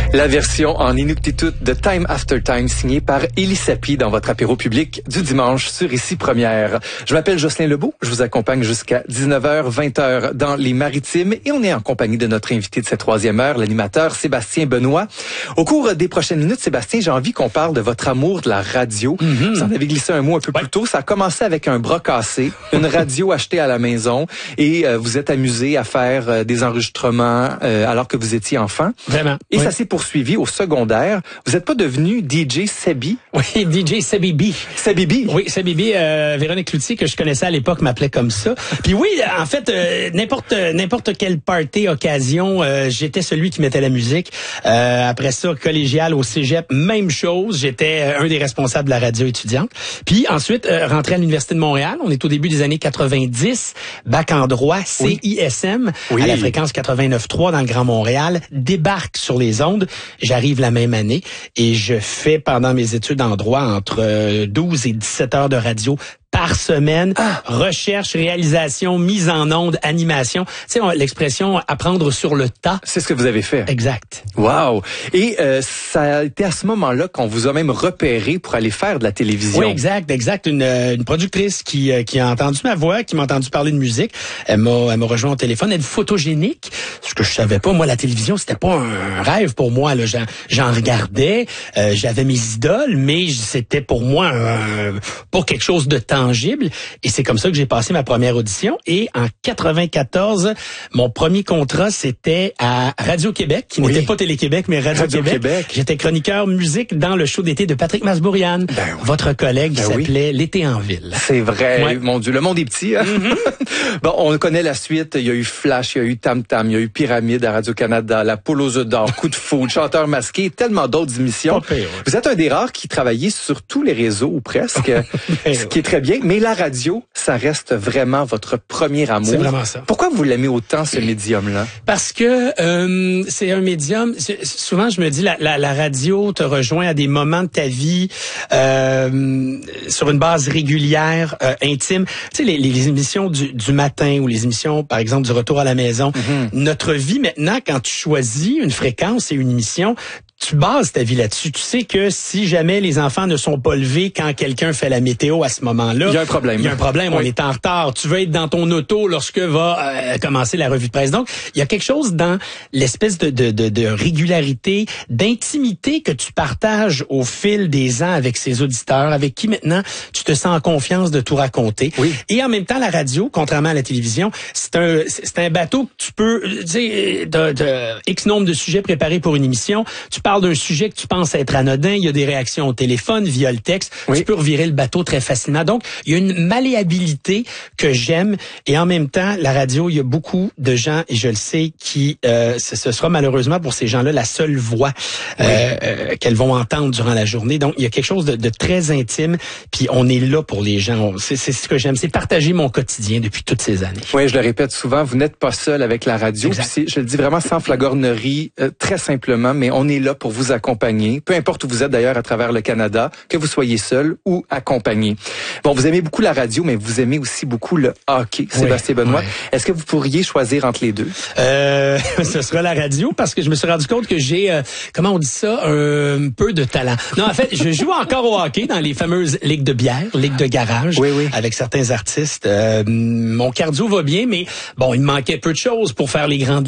La version en Inuktitut de Time After Time signée par Élie Sapi dans votre apéro public du dimanche sur Ici Première. Je m'appelle Jocelyn Lebeau, je vous accompagne jusqu'à 19h, 20h dans les Maritimes et on est en compagnie de notre invité de cette troisième heure, l'animateur Sébastien Benoît. Au cours des prochaines minutes, Sébastien, j'ai envie qu'on parle de votre amour de la radio. Vous en avez glissé un mot un peu plus tôt. Ça a commencé avec un bras cassé, une radio achetée à la maison et vous êtes amusé à faire des enregistrements alors que vous étiez enfant. Vraiment. Et ça s'est poursuivi au secondaire. Vous n'êtes pas devenu DJ Sabi? Oui, DJ Sabibi. Sabibi? Oui, Sabibi. Véronique Cloutier, que je connaissais à l'époque, m'appelait comme ça. Puis oui, en fait, n'importe quelle party, occasion, j'étais celui qui mettait la musique. Après ça, collégial au cégep, même chose. J'étais un des responsables de la radio étudiante. Puis ensuite, rentré à l'Université de Montréal. On est au début des années 90. Bac en droit, CISM, à la fréquence 89.3 dans le Grand Montréal. Débarque sur les ondes. J'arrive la même année et je fais pendant mes études en droit entre 12 et 17 heures de radio par semaine, recherche, réalisation, mise en onde, animation. Tu sais, l'expression apprendre sur le tas. C'est ce que vous avez fait. Exact. Wow. Et ça a été à ce moment-là qu'on vous a même repéré pour aller faire de la télévision. Oui, exact. Une productrice qui a entendu ma voix, qui m'a entendu parler de musique. Elle m'a rejoint au téléphone. Elle est photogénique. Ce que je savais pas, moi, la télévision, c'était pas un rêve pour moi. Là, j'en regardais. J'avais mes idoles, mais c'était pour moi pas quelque chose de tangible. Et c'est comme ça que j'ai passé ma première audition. Et en 94, mon premier contrat, c'était à Radio-Québec, qui n'était pas Télé-Québec, mais Radio-Québec. J'étais chroniqueur musique dans le show d'été de Patrick Masbourian, votre collègue qui s'appelait L'été en ville. C'est vrai, mon Dieu, le monde est petit. Hein? Bon, on connaît la suite. Il y a eu Flash, il y a eu Tam Tam, il y a eu Pyramide à Radio-Canada, La Poule aux œufs d'or, Coup de foudre, Chanteur masqué, tellement d'autres émissions. Vous êtes un des rares qui travaillait sur tous les réseaux, ou presque, ce qui est très bien. Mais la radio, ça reste vraiment votre premier amour. C'est vraiment ça. Pourquoi vous l'aimez autant, ce médium-là? Parce que c'est un médium. Souvent, je me dis, la radio te rejoint à des moments de ta vie sur une base régulière, intime. Tu sais, les émissions du matin ou les émissions, par exemple, du retour à la maison. Notre vie maintenant, quand tu choisis une fréquence et une émission, tu bases ta vie là-dessus. Tu sais que si jamais les enfants ne sont pas levés quand quelqu'un fait la météo à ce moment-là, il y a un problème. On est en retard. Tu veux être dans ton auto lorsque va commencer la revue de presse. Donc, il y a quelque chose dans l'espèce de régularité, d'intimité que tu partages au fil des ans avec ces auditeurs, avec qui maintenant tu te sens en confiance de tout raconter. Et en même temps, la radio, contrairement à la télévision, c'est un bateau que tu peux, tu sais, de X nombre de sujets préparés pour une émission. Tu parles d'un sujet que tu penses être anodin, il y a des réactions au téléphone, via le texte, tu peux revirer le bateau très facilement. Donc, il y a une malléabilité que j'aime et en même temps, la radio, il y a beaucoup de gens, et je le sais, qui ce sera malheureusement pour ces gens-là la seule voix qu'elles vont entendre durant la journée. Donc, il y a quelque chose de très intime, puis on est là pour les gens. C'est ce que j'aime, c'est partager mon quotidien depuis toutes ces années. Oui, je le répète souvent, vous n'êtes pas seul avec la radio. Je le dis vraiment sans flagornerie, très simplement, mais on est là pour vous accompagner, peu importe où vous êtes d'ailleurs à travers le Canada, que vous soyez seul ou accompagné. Bon, vous aimez beaucoup la radio, mais vous aimez aussi beaucoup le hockey, Sébastien Benoît. Est-ce que vous pourriez choisir entre les deux? Ce sera la radio, parce que je me suis rendu compte que j'ai, comment on dit ça, un peu de talent. Non, en fait, je joue encore au hockey dans les fameuses ligues de bière, ligues de garage, avec certains artistes. Mon cardio va bien, mais bon, il me manquait peu de choses pour faire les grandes